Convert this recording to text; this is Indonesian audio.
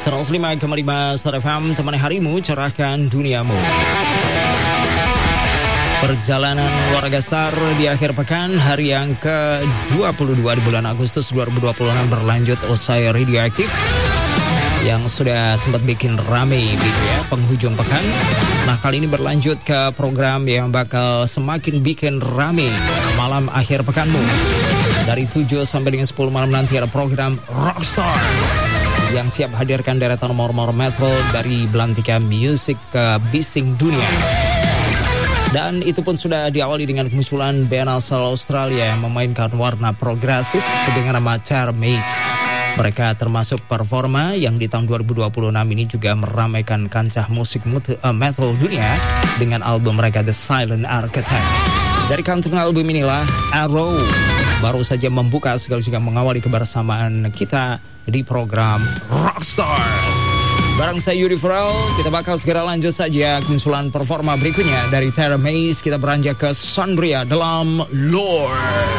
105,5 Star FM, temani harimu, cerahkan duniamu. Perjalanan Warga Star di akhir pekan, hari yang ke-22 di bulan Agustus 2026 berlanjut usai Radioaktif yang sudah sempat bikin rame gitu ya, penghujung pekan. Nah, kali ini berlanjut ke program yang bakal semakin bikin rame malam akhir pekanmu. Dari 7 sampai dengan 10 malam nanti ada program Rockstar yang siap hadirkan deretan nomor-nomor metal dari belantika musik ke bising dunia. Dan itu pun sudah diawali dengan kemunculan band asal Australia yang memainkan warna progresif dengan nama Teramaze. Mereka termasuk performa yang di tahun 2026 ini juga meramaikan kancah musik metal dunia dengan album mereka The Silent Architect. Dari kantung album inilah Arrow baru saja membuka sekaligus juga mengawali kebersamaan kita di program Rockstars. Barang saya Yudi Farel, kita bakal segera lanjut saja kemunculan performa berikutnya dari Teramaze. Kita beranjak ke Sandria dalam Lore.